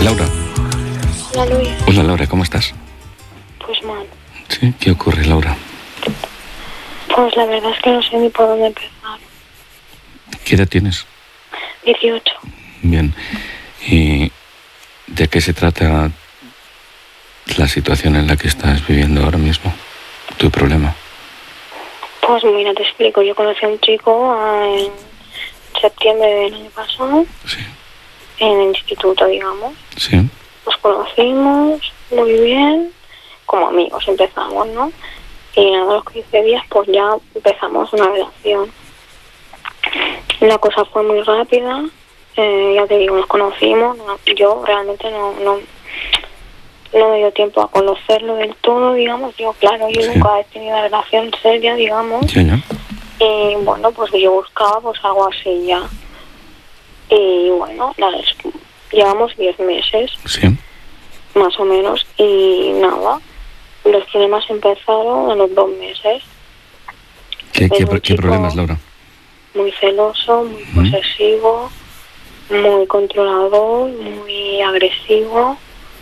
Laura. Hola, Luis. Hola, Laura, ¿cómo estás? Pues mal. Sí, ¿qué ocurre, Laura? Pues la verdad es que no sé ni por dónde empezar. ¿Qué edad tienes? 18. Bien. ¿Y de qué se trata la situación en la que estás viviendo ahora mismo? ¿Tu problema? Pues mira, te explico. Yo conocí a un chico en septiembre del año pasado, Sí. en el instituto, digamos. Sí. Nos conocimos muy bien, como amigos empezamos, ¿no? Y a los 15 días pues ya empezamos una relación. La cosa fue muy rápida, ya te digo, nos conocimos, yo realmente no me dio tiempo a conocerlo del todo, digamos. Yo, claro, yo Sí. nunca he tenido una relación seria, digamos. Ya. Y bueno, pues yo buscaba pues algo así ya. Y bueno, llevamos 10 meses, Sí. más o menos, y nada, los problemas empezaron a los 2 meses. ¿Qué Es un chico problemas, Laura? muy celoso, muy posesivo, muy controlador, muy agresivo.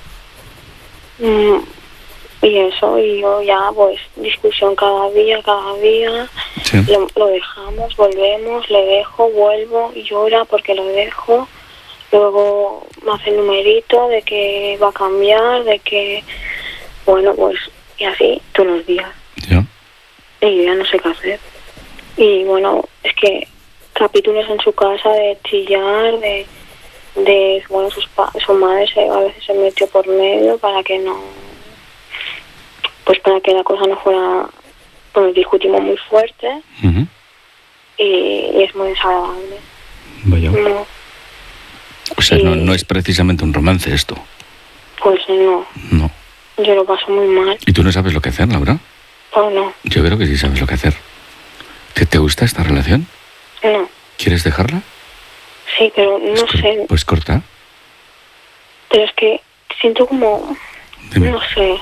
Y eso, y yo ya pues discusión cada día. Sí. Lo dejamos, volvemos, le dejo, vuelvo, y llora porque lo dejo. Luego me hace el numerito de que va a cambiar, de que, bueno, pues, y así todos los días. Ya. Y yo ya no sé qué hacer. Y bueno, es que capítulos en su casa de chillar, bueno, su madre a veces se metió por medio para que la cosa no fuera, pues discutimos muy fuerte. Ujú. Y es muy desagradable. Vaya. No, O sea, no es precisamente un romance esto. pues no, No. yo lo paso muy mal. ¿Y tú no sabes lo que hacer, Laura? Pues no, Yo creo que sí sabes lo que hacer. ¿Te gusta esta relación? no, ¿Quieres dejarla? sí, pero no sé, Pues corta. pero es que siento como, Dime. no sé,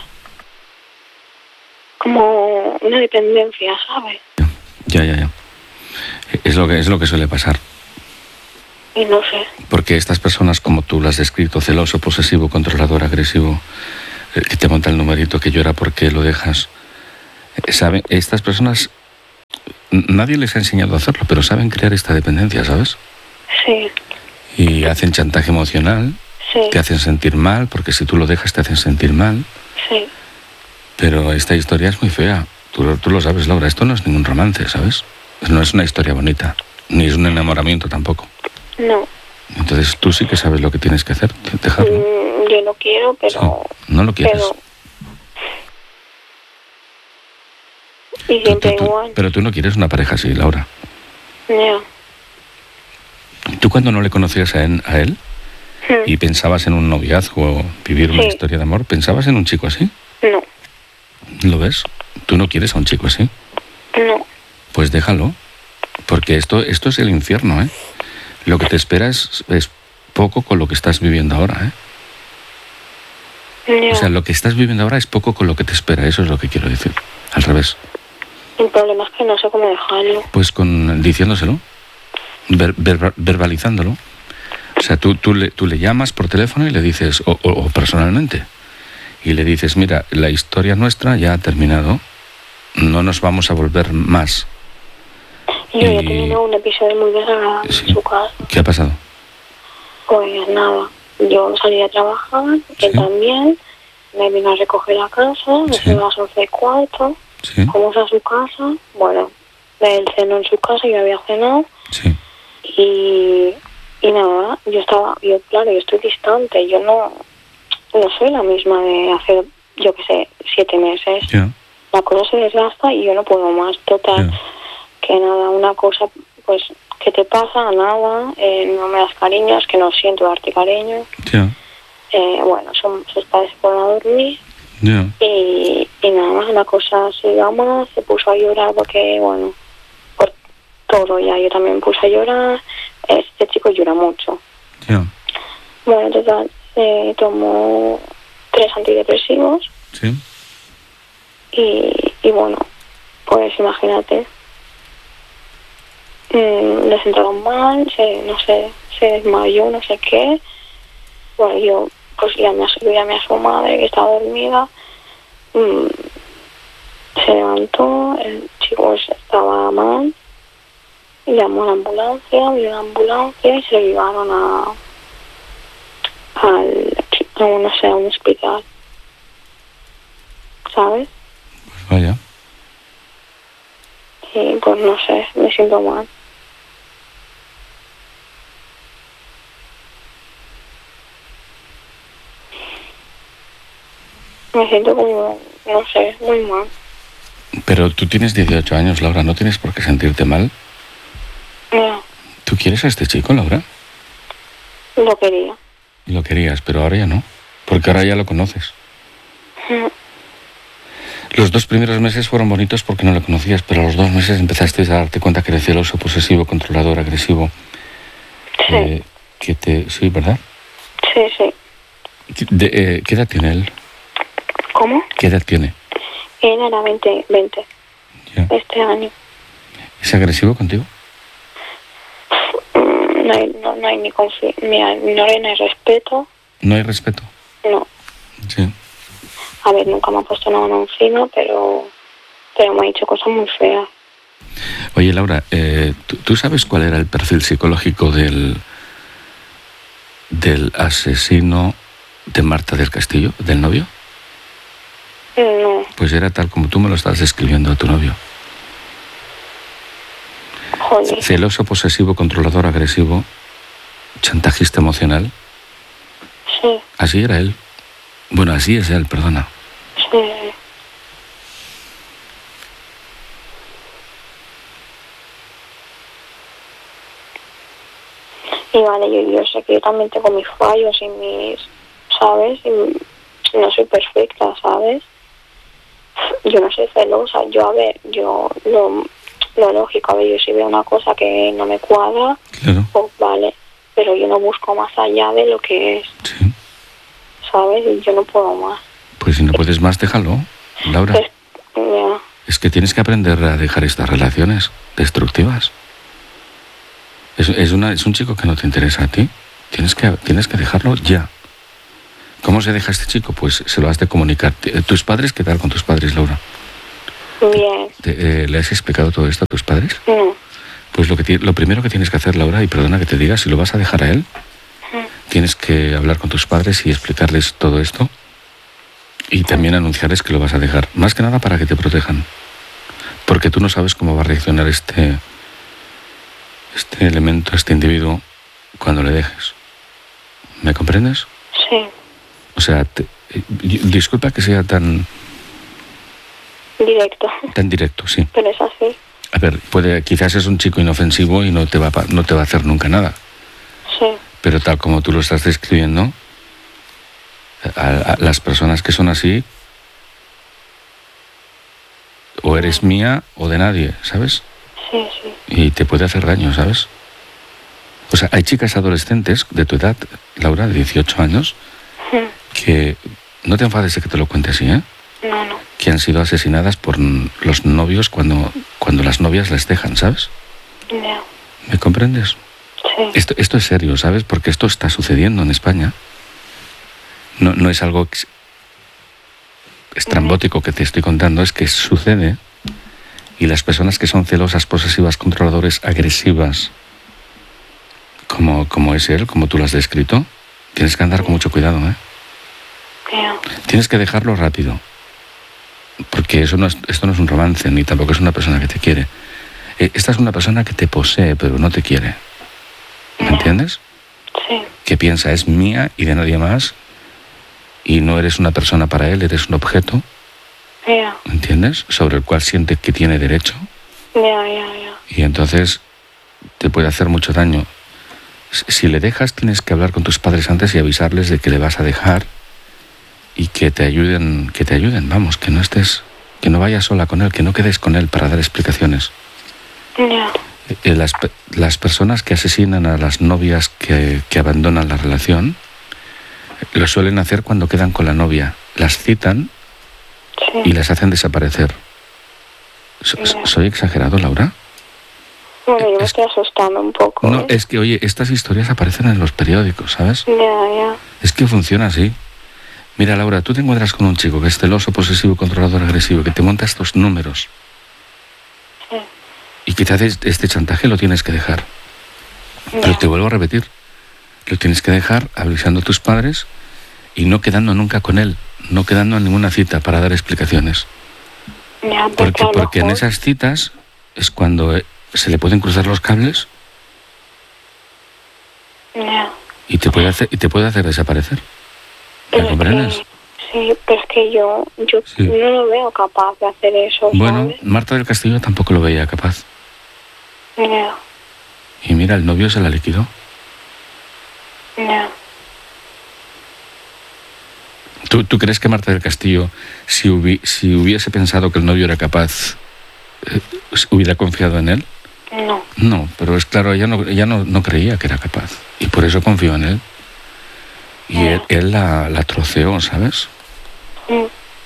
como una dependencia, ¿sabes? Ya. Es lo que suele pasar. Y no sé, Porque estas personas, como tú las has descrito, celoso, posesivo, controlador, agresivo, que te monta el numerito, que llora porque lo dejas, saben, estas personas, nadie les ha enseñado a hacerlo, pero saben crear esta dependencia, ¿sabes? sí, Y hacen chantaje emocional, sí, te hacen sentir mal, porque si tú lo dejas te hacen sentir mal. sí, Pero esta historia es muy fea. Tú lo sabes, Laura, esto no es ningún romance, ¿sabes? No es una historia bonita, ni es un enamoramiento tampoco. no. Entonces tú sí que sabes lo que tienes que hacer, dejarlo. Yo no quiero, pero... Sí, no lo quieres. Y siempre igual. Pero tú no quieres una pareja así, Laura. Ya. ¿Tú cuando no le conocías a él y pensabas en un noviazgo o vivir una historia de amor, pensabas en un chico así? No. ¿Lo ves? Tú no quieres a un chico así. No. Pues déjalo, porque esto es el infierno, ¿eh? Lo que te espera es poco con lo que estás viviendo ahora, ¿eh? Ya. O sea, lo que estás viviendo ahora es poco con lo que te espera, eso es lo que quiero decir. Al revés. El problema es que no sé cómo dejarlo. Pues diciéndoselo, verbalizándolo. O sea, tú le llamas por teléfono y le dices, o personalmente, y le dices, mira, la historia nuestra ya ha terminado, no nos vamos a volver más. Yo ya he tenido un episodio muy desagradable en su casa. ¿Qué ha pasado? Pues nada, yo salí a trabajar, él también, me vino a recoger a casa, me fui a las 11:15, fuimos a su casa, bueno, él cenó en su casa, yo había cenado, y nada, yo estoy distante, yo no soy la misma de hace, yo qué sé, 7 meses. La cosa se desgasta y yo no puedo más, total, que nada, una cosa, pues, ¿qué te pasa? Nada, no me das cariño, es que no siento darte cariño. Bueno, sus padres se fueron a dormir. Y nada más, la cosa sigamos, se puso a llorar porque, bueno, por todo ya, yo también me puse a llorar. Este chico llora mucho. Bueno, total, tomó 3 antidepresivos. Y bueno, pues imagínate, le sentaron mal, se desmayó, no sé qué. Bueno, yo pues llamé a su madre, que estaba dormida. Se levantó, el chico estaba mal, llamó a la ambulancia, vino la ambulancia y se lo llevaron a un hospital, ¿sabes? Pues vaya. Y pues no sé, me siento mal. Me siento como, no sé, muy mal. Pero tú tienes 18 años, Laura, no tienes por qué sentirte mal. No. ¿Tú quieres a este chico, Laura? Lo quería. Lo querías, pero ahora ya no. Porque ahora ya lo conoces. Los 2 primeros meses fueron bonitos porque no lo conocías, pero a los 2 meses empezaste a darte cuenta que eres celoso, posesivo, controlador, agresivo. Sí. Sí, ¿verdad? Sí, sí. ¿Qué edad tiene él? ¿Cómo? ¿Qué edad tiene? Él era 20 Ya. este año. ¿Es agresivo contigo? No hay ni confianza, no hay respeto. ¿No hay respeto? No. Sí. A ver, nunca me ha puesto una mano encima, pero me ha dicho cosas muy feas. Oye, Laura, ¿tú sabes cuál era el perfil psicológico del asesino de Marta del Castillo, del novio? No. Pues era tal como tú me lo estás describiendo a tu novio. Joder. Celoso, posesivo, controlador, agresivo, chantajista emocional. Sí. Así era él. Bueno, así es él, perdona. Sí. Y vale, yo sé que yo también tengo mis fallos y mis, ¿sabes? Y no soy perfecta, ¿sabes? Yo no soy celosa. Yo lo lógico, yo si veo una cosa que no me cuadra, Claro. pues vale, pero yo no busco más allá de lo que es, Sí. ¿sabes? Y yo no puedo más. Pues si no puedes más, déjalo, Laura. Pues, ya. Es que tienes que aprender a dejar estas relaciones destructivas. Es un chico que no te interesa a ti. Tienes que dejarlo ya. ¿Cómo se deja este chico? Pues se lo has de comunicar. ¿Tus padres? ¿Qué tal con tus padres, Laura? Bien. ¿Le has explicado todo esto a tus padres? No. Pues lo primero que tienes que hacer, Laura, y perdona que te diga, si lo vas a dejar a él, tienes que hablar con tus padres y explicarles todo esto y también anunciarles que lo vas a dejar. Más que nada para que te protejan. Porque tú no sabes cómo va a reaccionar este elemento, este individuo, cuando le dejes. ¿Me comprendes? Sí. O sea, disculpa que sea tan directo, sí. Pero es así. A ver, quizás es un chico inofensivo y no te va a hacer nunca nada. Sí. Pero tal como tú lo estás describiendo, a las personas que son así, o eres mía o de nadie, ¿sabes? Sí, sí. Y te puede hacer daño, ¿sabes? O sea, hay chicas adolescentes de tu edad, Laura, de 18 años, que no te enfades de que te lo cuente así, ¿eh? No. Que han sido asesinadas por los novios cuando las novias les dejan, ¿sabes? Ya. ¿Me comprendes? Sí. Esto es serio, ¿sabes? Porque esto está sucediendo en España. No es algo estrambótico que te estoy contando, es que sucede. Y las personas que son celosas, posesivas, controladores, agresivas, como es él, como tú lo has descrito, tienes que andar con mucho cuidado, ¿eh? Ya. Tienes que dejarlo rápido. Porque esto no es un romance, ni tampoco es una persona que te quiere. Esta es una persona que te posee, pero no te quiere. ¿Me entiendes? Sí. Que piensa, es mía y de nadie más, y no eres una persona para él, eres un objeto. Ya. ¿Entiendes? Sobre el cual siente que tiene derecho. Ya. Y entonces te puede hacer mucho daño. Si le dejas, tienes que hablar con tus padres antes y avisarles de que le vas a dejar y que te ayuden, vamos, que no vayas sola con él, que no quedes con él para dar explicaciones. Ya. Las personas que asesinan a las novias que abandonan la relación, lo suelen hacer cuando quedan con la novia. Las citan y las hacen desaparecer. ¿Soy exagerado, Laura? Bueno, yo me estoy asustando un poco. No, es que, oye, estas historias aparecen en los periódicos, ¿sabes? Ya. Es que funciona así. Mira, Laura, tú te encuentras con un chico que es celoso, posesivo, controlador, agresivo, que te monta estos números. Sí. Y que te hace este chantaje, lo tienes que dejar. Ya. Pero te vuelvo a repetir, lo tienes que dejar avisando a tus padres y no quedando nunca con él, no quedando en ninguna cita para dar explicaciones. Ya, Porque en esas citas es cuando se le pueden cruzar los cables. Ya. Y te puede hacer desaparecer. ¿Me comprendes? Sí, pero es que yo Sí. no lo veo capaz de hacer eso, Bueno, ¿sabes? Marta del Castillo tampoco lo veía capaz. Ya. Y mira, el novio se la liquidó. Ya. ¿Tú crees que Marta del Castillo, si hubiese pensado que el novio era capaz, hubiera confiado en él? No. No, pero es claro, ella no creía que era capaz. Y por eso confió en él. Y él la troceó, ¿sabes? Sí.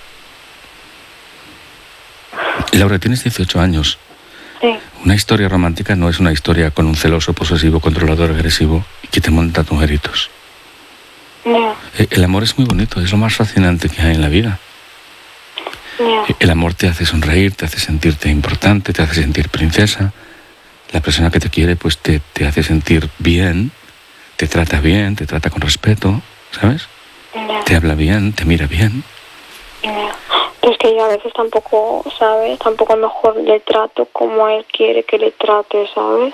Y Laura, tienes 18 años. Sí. Una historia romántica no es una historia con un celoso, posesivo, controlador, agresivo y que te monta numeritos. Ya. El amor es muy bonito, es lo más fascinante que hay en la vida. Ya. El amor te hace sonreír, te hace sentirte importante, te hace sentir princesa. La persona que te quiere pues te hace sentir bien, te trata con respeto, ¿sabes? Ya. Te habla bien, te mira bien. Ya. Pero es que yo a veces tampoco, ¿sabes? Tampoco a lo mejor le trato como él quiere que le trate, ¿sabes?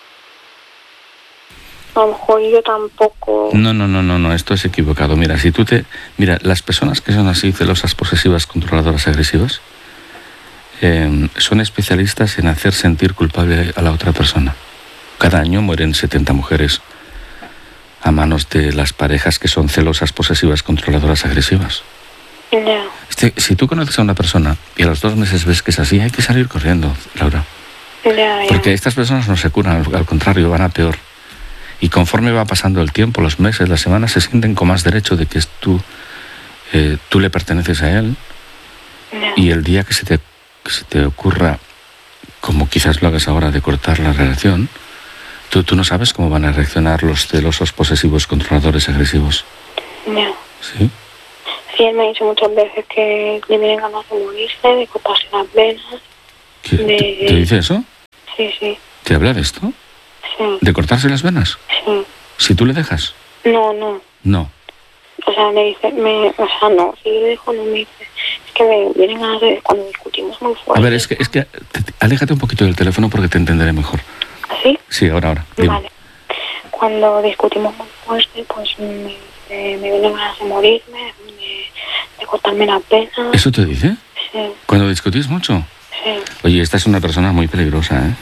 A lo mejor yo tampoco... No, esto es equivocado. Mira, Mira, las personas que son así, celosas, posesivas, controladoras, agresivas, son especialistas en hacer sentir culpable a la otra persona. Cada año mueren 70 mujeres a manos de las parejas que son celosas, posesivas, controladoras, agresivas. Ya. Si tú conoces a una persona y a los 2 meses ves que es así, hay que salir corriendo, Laura. Ya. Porque estas personas no se curan, al contrario, van a peor. Y conforme va pasando el tiempo, los meses, las semanas, se sienten con más derecho de que tú le perteneces a él. Ya. Y el día que se te ocurra, como quizás lo hagas ahora, de cortar la relación, tú no sabes cómo van a reaccionar los celosos, posesivos, controladores, agresivos. Ya. ¿Sí? Sí, él me ha dicho muchas veces que le vienen ganas de morirse, de cortarse las venas. ¿Te dice eso? Sí. ¿Te habla de esto? Sí. ¿De cortarse las venas? Sí. ¿Si tú le dejas? No. No. O sea, me dice, no, si yo le dejo no me dice. Es que me vienen ganas de, cuando discutimos muy fuerte. A ver, es que aléjate un poquito del teléfono porque te entenderé mejor. ¿Así? Sí, ahora. Dime. Vale. Cuando discutimos muy fuerte, pues me vienen ganas de morirme, de cortarme las venas. ¿Eso te dice? Sí. ¿Cuando discutís mucho? Sí. Oye, esta es una persona muy peligrosa, ¿eh?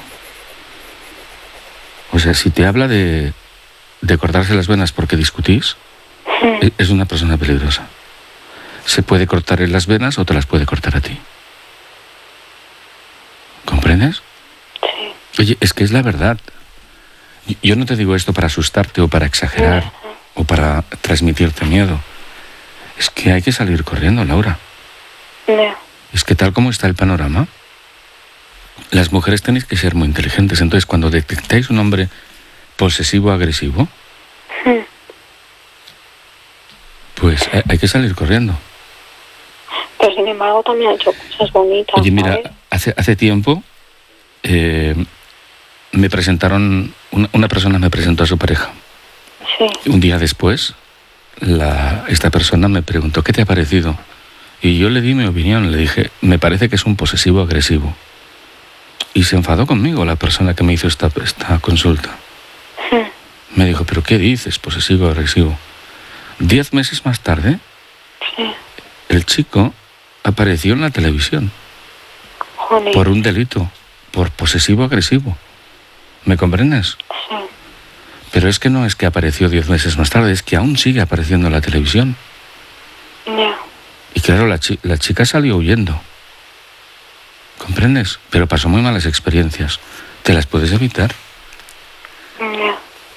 O sea, si te habla de cortarse las venas porque discutís, es una persona peligrosa. Se puede cortar en las venas o te las puede cortar a ti. ¿Comprendes? Sí. Oye, es que es la verdad. Yo no te digo esto para asustarte o para exagerar o para transmitirte miedo. Es que hay que salir corriendo, Laura. Ya. Es que tal como está el panorama, las mujeres tenéis que ser muy inteligentes. Entonces, cuando detectáis un hombre posesivo, agresivo, pues hay que salir corriendo. Pero sin embargo también ha hecho cosas bonitas. Oye, mira, ¿sabes? hace tiempo me presentaron, una persona me presentó a su pareja. Sí. Un día después, esta persona me preguntó, ¿qué te ha parecido? Y yo le di mi opinión, le dije, me parece que es un posesivo agresivo. Y se enfadó conmigo la persona que me hizo esta consulta. Me dijo, ¿pero qué dices, posesivo agresivo? 10 meses más tarde, el chico apareció en la televisión. Joder. Por un delito, por posesivo agresivo. ¿Me comprendes? Sí. Pero es que no es que apareció 10 meses más tarde, es que aún sigue apareciendo en la televisión. Ya. Y claro, la chica salió huyendo. ¿Comprendes? Pero pasó muy malas experiencias. ¿Te las puedes evitar? Ya.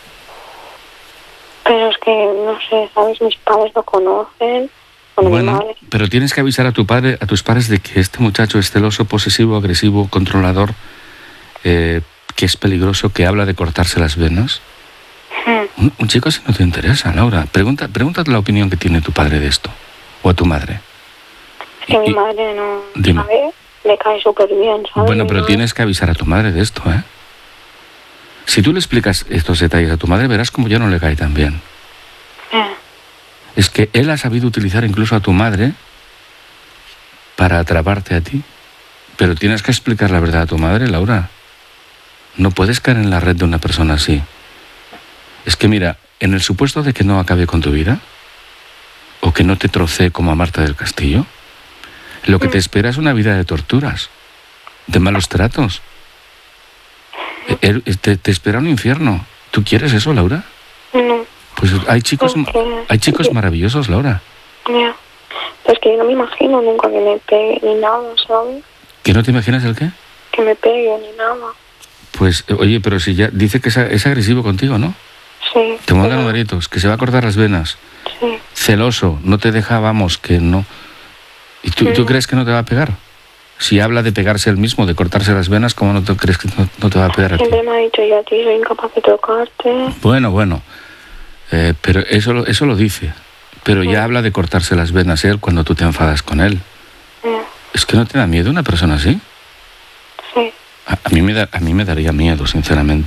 Pero es que, no sé, ¿sabes? Mis padres lo conocen. Bueno, pero tienes que avisar a tus padres de que este muchacho es celoso, posesivo, agresivo, controlador, que es peligroso, que habla de cortarse las venas? Un chico así no te interesa, Laura. Pregúntate la opinión que tiene tu padre de esto, o a tu madre. Es que mi madre no, dime. ¿sabes? Le cae súper bien, ¿sabes? Bueno, pero tienes que avisar a tu madre de esto, ¿eh? Si tú le explicas estos detalles a tu madre, verás como ya no le cae tan bien. Es que él ha sabido utilizar incluso a tu madre para atraparte a ti. Pero tienes que explicar la verdad a tu madre, Laura. No puedes caer en la red de una persona así. Es que mira, en el supuesto de que no acabe con tu vida, o que no te trocee como a Marta del Castillo, lo que te espera es una vida de torturas, de malos tratos. Te espera un infierno. ¿Tú quieres eso, Laura? No. Pues hay chicos maravillosos, Laura. Ya. Pues que yo no me imagino nunca que me pegue ni nada, ¿sabes? ¿Que no te imaginas el qué? Que me pegue ni nada. Pues, oye, pero si ya dice que es agresivo contigo, ¿no? Sí. Te manda numeritos, que se va a cortar las venas. Sí. Celoso, no te deja, vamos, que no. ¿Y tú crees que no te va a pegar? Si habla de pegarse él mismo, de cortarse las venas, ¿cómo no te crees que no te va a pegar a ti? Siempre me ha dicho yo a ti, soy incapaz de tocarte. Bueno. Pero eso lo dice. Pero ya habla de cortarse las venas él cuando tú te enfadas con él. ¿Es que no te da miedo una persona así? Sí. A mí me daría miedo, sinceramente.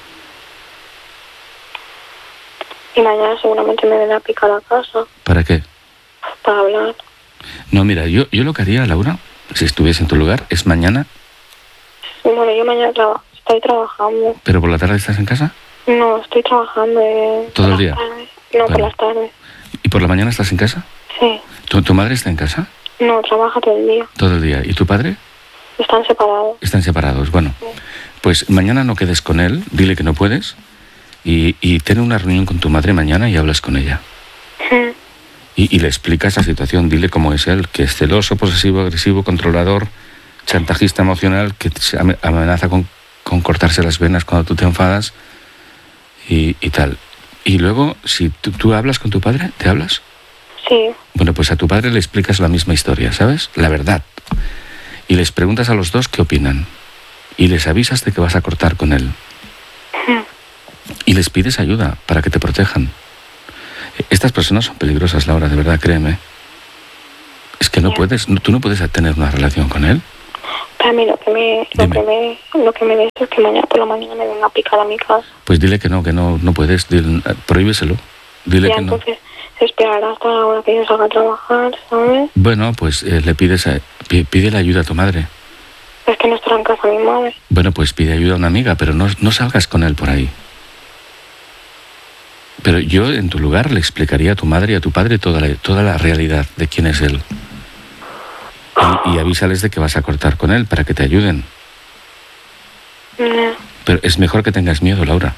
Y mañana seguramente me ven a picar a casa. ¿Para qué? Para hablar. No, mira, yo lo que haría, Laura, si estuviese en tu lugar, es mañana... Sí, bueno, yo mañana estoy trabajando. ¿Pero por la tarde estás en casa? No, estoy trabajando ¿todo el día? Tardes. No, por las tardes. ¿Y por la mañana estás en casa? Sí. ¿Tu madre está en casa? No, trabaja todo el día. Todo el día. ¿Y tu padre? Están separados. Están separados, bueno. Sí. Pues mañana no quedes con él, dile que no puedes y ten una reunión con tu madre mañana y hablas con ella. Y le explicas la situación, dile cómo es él, que es celoso, posesivo, agresivo, controlador, chantajista emocional, que se amenaza con cortarse las venas cuando tú te enfadas y tal. Y luego, si tú hablas con tu padre, ¿te hablas? Sí. Bueno, pues a tu padre le explicas la misma historia, ¿sabes? La verdad. Y les preguntas a los dos qué opinan. Y les avisas de que vas a cortar con él. Y les pides ayuda para que te protejan. Estas personas son peligrosas, Laura, de verdad, créeme. Es que tú no puedes tener una relación con él. Para mí lo que me dice es que mañana por la mañana me venga a picar a mi casa. Pues dile que no puedes, prohíbeselo. Dile ya, que no. Entonces esperará hasta la hora que yo salga a trabajar, ¿sabes? Bueno, pues le pide la ayuda a tu madre. Es que no estará en casa mi madre. Bueno, pues pide ayuda a una amiga, pero no salgas con él por ahí. Pero yo, en tu lugar, le explicaría a tu madre y a tu padre toda la realidad de quién es él. Y avísales de que vas a cortar con él para que te ayuden. Pero es mejor que tengas miedo, Laura.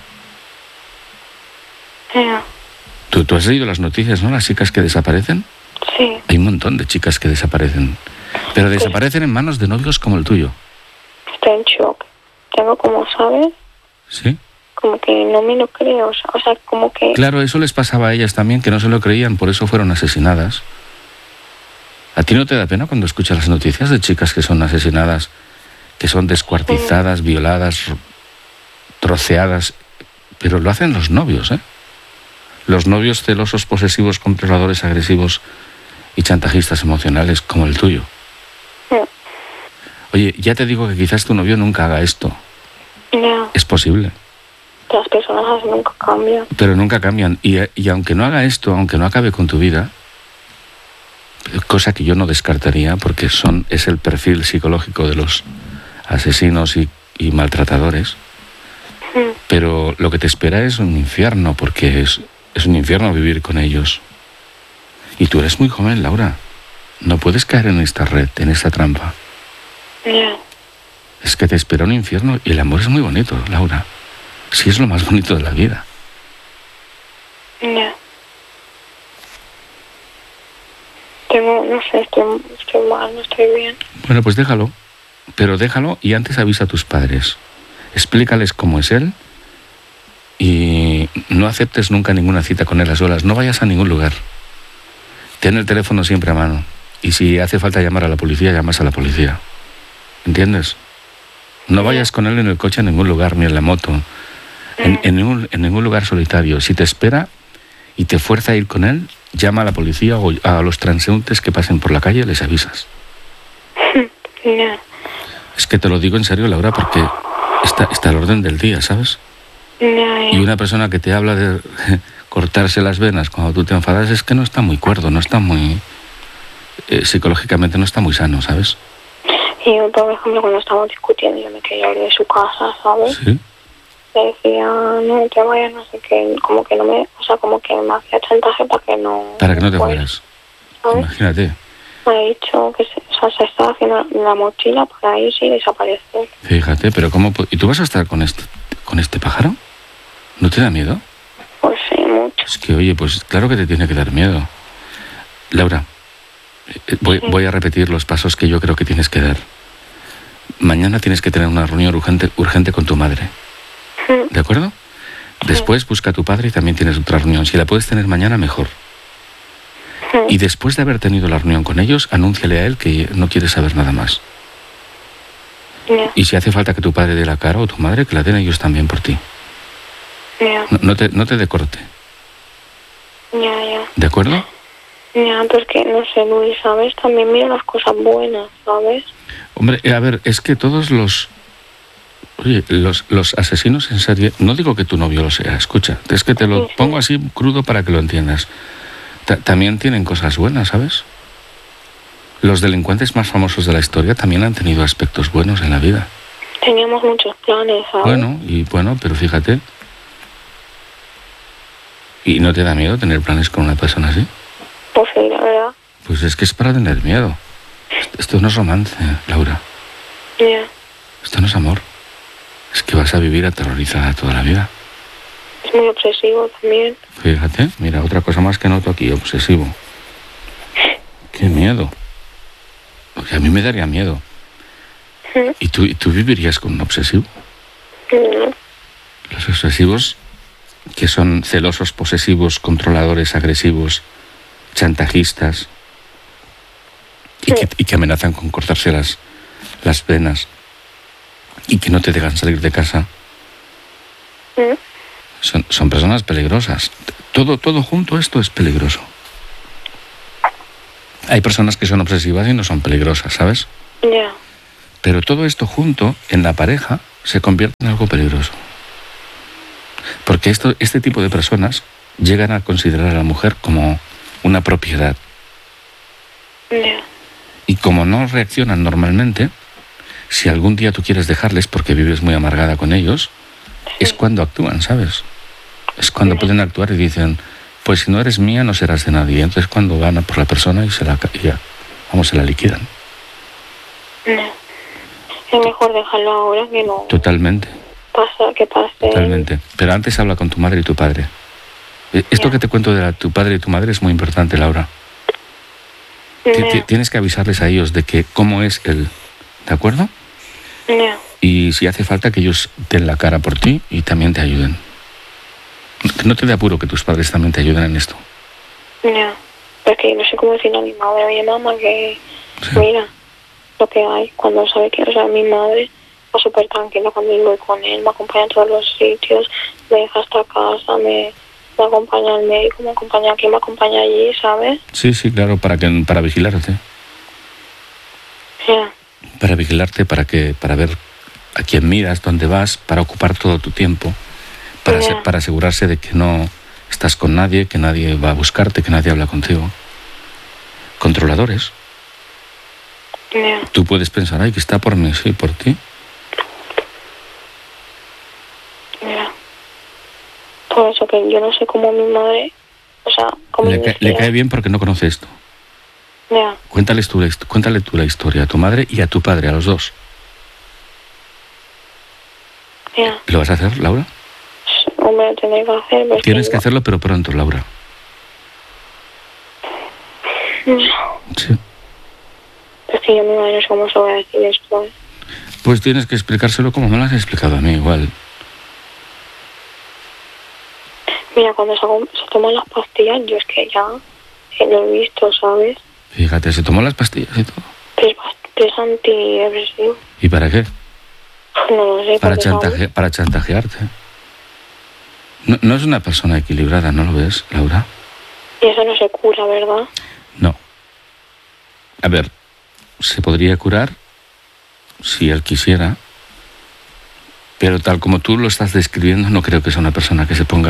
¿Tú has leído las noticias, no? Las chicas que desaparecen. Sí. Hay un montón de chicas que desaparecen. Pero desaparecen en manos de novios como el tuyo. Estoy en shock. Tengo como, ¿sabes? ¿Sí? Como que no me lo creo. O sea, como que... Claro, eso les pasaba a ellas también, que no se lo creían, por eso fueron asesinadas. ¿A ti no te da pena cuando escuchas las noticias de chicas que son asesinadas, que son descuartizadas, violadas, troceadas? Pero lo hacen los novios, ¿eh? Los novios celosos, posesivos, controladores, agresivos y chantajistas emocionales como el tuyo. Oye, ya te digo que quizás tu novio nunca haga esto. Ya. Es posible. Las personas así nunca cambian. Pero nunca cambian. Y aunque no haga esto, aunque no acabe con tu vida, cosa que yo no descartaría porque es el perfil psicológico de los asesinos y maltratadores, pero lo que te espera es un infierno, porque es un infierno vivir con ellos. Y tú eres muy joven, Laura. No puedes caer en esta red, en esta trampa. Ya. Es que te espera un infierno y el amor es muy bonito, Laura. Sí, es lo más bonito de la vida. Ya. No sé, estoy mal, no estoy bien. Bueno, pues déjalo. Pero déjalo y antes avisa a tus padres. Explícales cómo es él y no aceptes nunca ninguna cita con él a solas. No vayas a ningún lugar. Ten el teléfono siempre a mano. Y si hace falta llamar a la policía, llamas a la policía. ¿Entiendes? No vayas con él en el coche a ningún lugar, ni en la moto, en ningún lugar solitario. Si te espera y te fuerza a ir con él, llama a la policía o a los transeúntes que pasen por la calle, les avisas. Ya. Es que te lo digo en serio, Laura, porque está al orden del día, ¿sabes? Ya. Y una persona que te habla de cortarse las venas cuando tú te enfadas es que no está muy cuerdo, no está muy... psicológicamente no está muy sano, ¿sabes? Y yo, por ejemplo, cuando estábamos discutiendo, yo me quería ir de su casa, ¿sabes? Sí. Le decía, no te vayas, no sé qué, como que no me... O sea, como que me hacía chantaje para que no... Para que no te fueras. ¿Sabes? Imagínate. Me ha dicho que se estaba haciendo la mochila para irse y desaparecer. Fíjate, pero ¿cómo? ¿Y tú vas a estar con este pájaro? ¿No te da miedo? Pues sí, mucho. Es que, oye, pues claro que te tiene que dar miedo. Laura, voy a repetir los pasos que yo creo que tienes que dar. Mañana tienes que tener una reunión urgente con tu madre. ¿De acuerdo? Después busca a tu padre y también tienes otra reunión. Si la puedes tener mañana, mejor. Y después de haber tenido la reunión con ellos, anúnciale a él que no quieres saber nada más. Yeah. Y si hace falta que tu padre dé la cara o tu madre, que la den ellos también por ti. Yeah. No te decorte. Ya. ¿De acuerdo? Ya, porque, no sé, Luis, ¿sabes? También mira las cosas buenas, ¿sabes? Hombre, a ver, es que todos los asesinos en serie, no digo que tu novio lo sea, escucha, es que te lo pongo así crudo para que lo entiendas. También tienen cosas buenas, ¿sabes? Los delincuentes más famosos de la historia también han tenido aspectos buenos en la vida. Teníamos muchos planes, ¿sabes? Bueno, pero fíjate. ¿Y no te da miedo tener planes con una persona así? Pues sí, la verdad. Pues es que es para tener miedo. Esto no es romance, Laura. Ya. Esto no es amor. Es que vas a vivir aterrorizada toda la vida. Es muy obsesivo también. Fíjate, mira, otra cosa más que noto aquí, obsesivo. ¡Qué miedo! Porque a mí me daría miedo. ¿Y tú vivirías con un obsesivo? No. Los obsesivos, que son celosos, posesivos, controladores, agresivos, chantajistas, y que amenazan con cortarse las venas, y que no te dejan salir de casa. Son personas peligrosas. Todo junto esto es peligroso. Hay personas que son obsesivas y no son peligrosas, ¿sabes? Ya. Pero todo esto junto, en la pareja, se convierte en algo peligroso. Porque este tipo de personas llegan a considerar a la mujer como una propiedad. Ya. Y como no reaccionan normalmente, si algún día tú quieres dejarles porque vives muy amargada con ellos, es cuando actúan, ¿sabes? Es cuando pueden actuar y dicen, pues si no eres mía no serás de nadie. Entonces cuando van a por la persona y se la liquidan. Es mejor dejarlo ahora que no. Totalmente. Que pase. Totalmente. Pero antes habla con tu madre y tu padre. Esto que te cuento de tu padre y tu madre es muy importante, Laura. Tienes que avisarles a ellos de que cómo es él. ¿De acuerdo? Y si hace falta que ellos den la cara por ti y también te ayuden. No te dé apuro que tus padres también te ayuden en esto. Ya, porque no sé cómo decirle a mi madre, oye mamá, que mira lo que hay, cuando sabe que, o sea, mi madre va súper tranquila cuando voy con él, me acompaña a todos los sitios, me deja hasta casa, me acompaña al médico, me acompaña aquí, me acompaña allí, ¿sabes? Sí, claro, para vigilarte. Ya. Para vigilarte, para ver a quién miras, dónde vas, para ocupar todo tu tiempo, para asegurarse de que no estás con nadie, que nadie va a buscarte, que nadie habla contigo. Controladores. Tú puedes pensar, ay, que está por mí, sí, por ti. Por eso que yo no sé cómo mi madre, o sea, cómo le cae bien porque no conoce esto. Ya. Cuéntale tú la historia a tu madre y a tu padre, a los dos. Ya. ¿Lo vas a hacer, Laura? Hombre, lo tendré que hacer. Pero tienes que hacerlo, pero pronto, Laura. Sí. Es que yo mi madre no sé cómo se voy a decir esto. Pues tienes que explicárselo como me lo has explicado a mí, igual. Mira, cuando se toman las pastillas, yo es que ya lo he visto, ¿sabes? Fíjate, se tomó las pastillas y todo. 3 antidepresivos. ¿Y para qué? No lo sé. Para chantajearte. No es una persona equilibrada, ¿no lo ves, Laura? Y eso no se cura, ¿verdad? No. A ver, se podría curar si él quisiera, pero tal como tú lo estás describiendo, no creo que sea una persona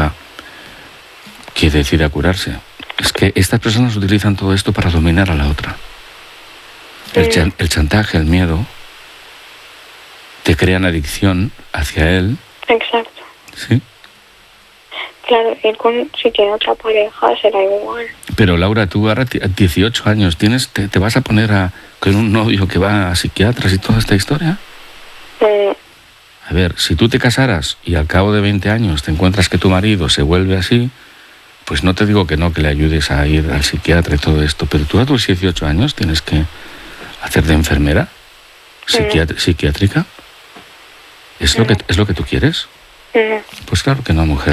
que decida curarse. Es que estas personas utilizan todo esto para dominar a la otra. El chantaje, el miedo, te crean adicción hacia él. Exacto. ¿Sí? Claro, él si tiene otra pareja será igual. Pero Laura, tú ahora a 18 años, ¿te vas a poner con un novio que va a psiquiatras y toda esta historia? A ver, si tú te casaras y al cabo de 20 años te encuentras que tu marido se vuelve así, pues no te digo que no, que le ayudes a ir al psiquiatra y todo esto, pero tú a tus 18 años tienes que hacer de enfermera psiquiátrica. ¿Es lo que tú quieres? Pues claro que no, mujer.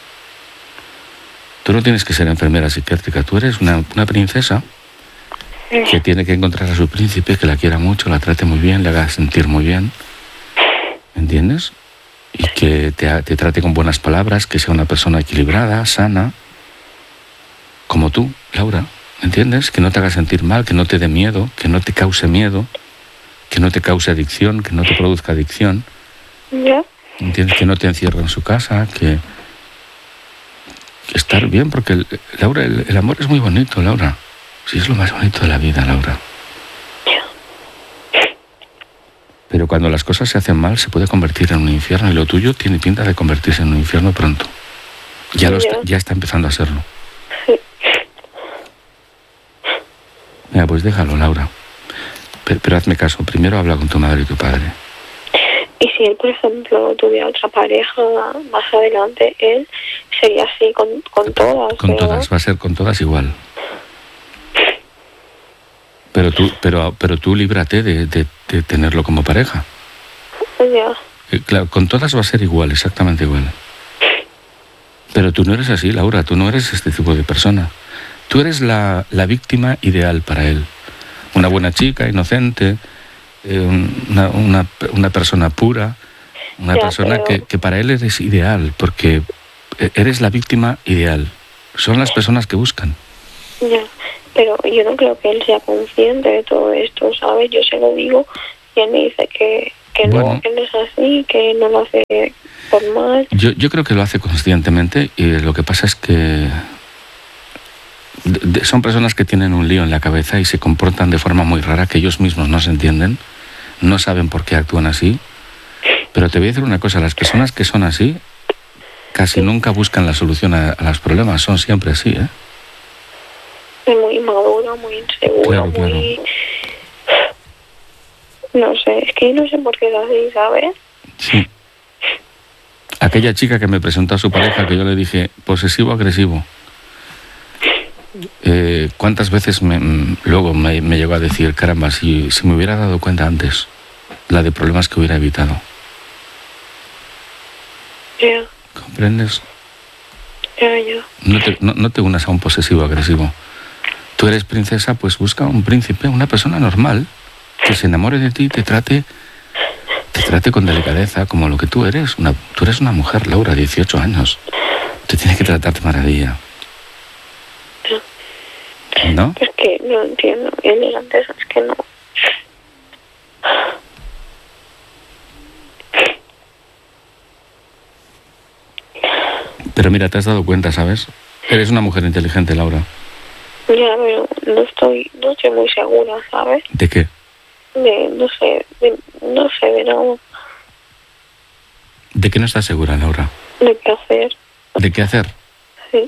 Tú no tienes que ser enfermera psiquiátrica, tú eres una princesa que tiene que encontrar a su príncipe, que la quiera mucho, la trate muy bien, le haga sentir muy bien, ¿me entiendes? Y que te trate con buenas palabras, que sea una persona equilibrada, sana, como tú, Laura, ¿me entiendes? Que no te haga sentir mal, que no te dé miedo, que no te cause miedo, que no te cause adicción, que no te produzca adicción. ¿Ya? ¿Entiendes? Que no te encierre en su casa, que estar bien, porque Laura, el amor es muy bonito, Laura. Sí, es lo más bonito de la vida, Laura. Pero cuando las cosas se hacen mal, se puede convertir en un infierno, y lo tuyo tiene pinta de convertirse en un infierno pronto. Ya está empezando a serlo. Sí. Mira, pues déjalo, Laura. Pero hazme caso, primero habla con tu madre y tu padre. Y si él, por ejemplo, tuviera otra pareja más adelante, él sería así con todas. Con todas, va a ser con todas igual. Pero tú líbrate de tenerlo como pareja. Ya. Claro, con todas va a ser igual, exactamente igual. Pero tú no eres así, Laura, tú no eres este tipo de persona. Tú eres la víctima ideal para él. Una buena chica, inocente, una persona pura, una persona que para él eres ideal, porque eres la víctima ideal. Son las personas que buscan. Ya, pero yo no creo que él sea consciente de todo esto, ¿sabes? Yo se lo digo y él me dice que bueno, no, que no es así, que no lo hace por mal. Yo creo que lo hace conscientemente, y lo que pasa es que son personas que tienen un lío en la cabeza y se comportan de forma muy rara, que ellos mismos no se entienden, no saben por qué actúan así. Pero te voy a decir una cosa, las personas que son así casi nunca buscan la solución a los problemas, son siempre así, ¿eh? Muy madura, muy insegura, claro. muy... No sé, es que no sé por qué es así, ¿sabes? Sí. Aquella chica que me presentó a su pareja, que yo le dije, posesivo-agresivo, ¿cuántas veces luego me llegó a decir, caramba, si me hubiera dado cuenta antes, la de problemas que hubiera evitado? Ya. ¿Comprendes? Ya. No te unas a un posesivo-agresivo. Tú eres princesa, pues busca un príncipe, una persona normal, que se enamore de ti y te trate con delicadeza, como lo que tú eres. Tú eres una mujer, Laura, 18 años. Te tiene que tratar de maravilla. ¿No? Es que no entiendo. Él era de esos que no. Pero mira, te has dado cuenta, ¿sabes? Eres una mujer inteligente, Laura. Ya, pero no estoy muy segura, ¿sabes? ¿De qué? No sé de nada. ¿De qué no estás segura, Laura? ¿De qué hacer? ¿De qué hacer? Sí.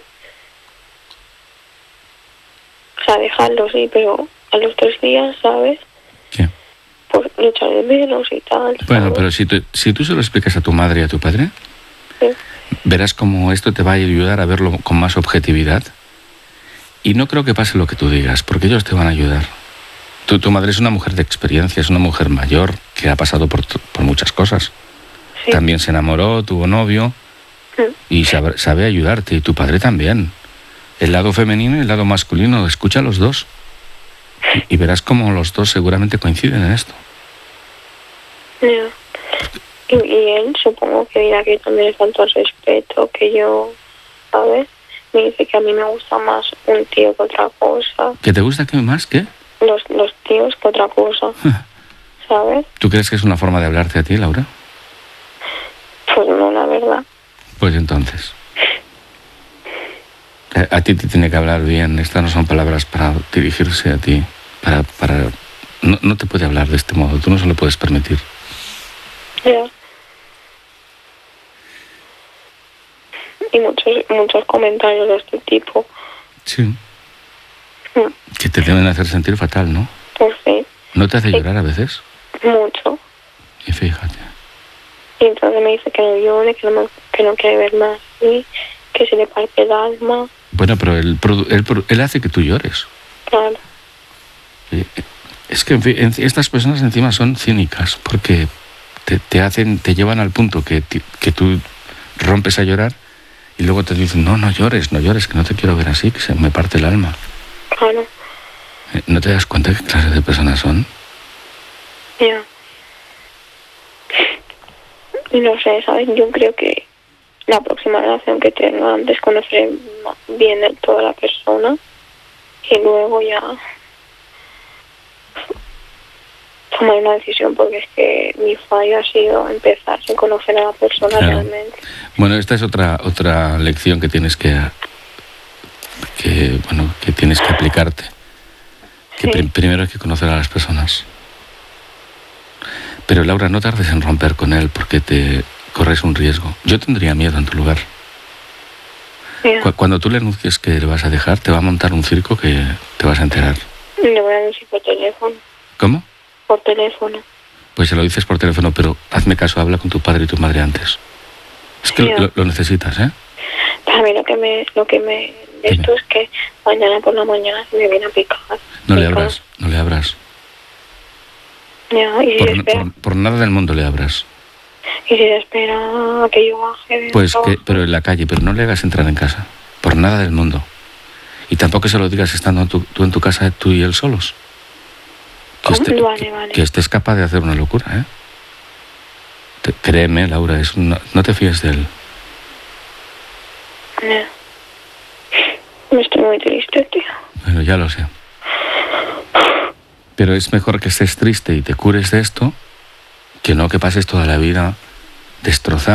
O sea, dejarlo, sí, pero a los 3 días, ¿sabes? ¿Qué? Pues lo echaré de menos y tal. Bueno, ¿sabes? pero si tú se lo explicas a tu madre y a tu padre, sí, verás cómo esto te va a ayudar a verlo con más objetividad. Y no creo que pase lo que tú digas, porque ellos te van a ayudar. Tu madre es una mujer de experiencia, es una mujer mayor que ha pasado por muchas cosas. Sí. También se enamoró, tuvo novio, y sabe ayudarte. Y tu padre también. El lado femenino y el lado masculino, escucha a los dos. Y verás cómo los dos seguramente coinciden en esto. Yeah. Y él supongo que dirá que también le falta el respeto, que yo, ¿sabes? Me dice que a mí me gusta más un tío que otra cosa. ¿Que te gusta que más qué? Los tíos que otra cosa, ¿sabes? ¿Tú crees que es una forma de hablarte a ti, Laura? Pues no, la verdad. Pues entonces... A ti te tiene que hablar bien. Estas no son palabras para dirigirse a ti. No te puede hablar de este modo. Tú no se lo puedes permitir. Ya. Y muchos comentarios de este tipo. Sí. Que te deben hacer sentir fatal, ¿no? Pues sí. ¿No te hace llorar a veces? Mucho. Y fíjate. Y entonces me dice que no llore, que no quiere ver más así, que se le parte el alma. Bueno, pero él hace que tú llores. Claro. Es que en fin, estas personas encima son cínicas, porque te llevan al punto que tú rompes a llorar y luego te dicen, no llores, que no te quiero ver así, que se me parte el alma. Claro. ¿No te das cuenta qué clase de personas son? Ya. Y no sé, ¿sabes? Yo creo que la próxima relación que tenga, antes conocer bien del todo a la persona y luego ya tomar una decisión, porque es que mi fallo ha sido empezar sin conocer a la persona realmente. Bueno, esta es otra lección que tienes que tienes que aplicarte. Que primero hay que conocer a las personas. Pero Laura, no tardes en romper con él, porque te corres un riesgo. Yo tendría miedo en tu lugar. Cuando tú le anuncies que le vas a dejar, te va a montar un circo que te vas a enterar. Le voy a decir por teléfono. ¿Cómo? Por teléfono. Pues se lo dices por teléfono, pero hazme caso, habla con tu padre y tu madre antes. Es que lo necesitas, ¿eh? A mí lo que me esto es que mañana por la mañana se me viene a picar. No le abras. Ya, y por nada del mundo le abras. Y si se espera a que yo baje... Pero en la calle, pero no le hagas entrar en casa. Por nada del mundo. Y tampoco se lo digas estando tú en tu casa, tú y él solos. Vale. Que estés capaz de hacer una locura, ¿eh? Créeme, Laura, no te fíes de él. Me estoy muy triste, tío. Bueno, ya lo sé. Pero es mejor que estés triste y te cures de esto, que no que pases toda la vida destrozado.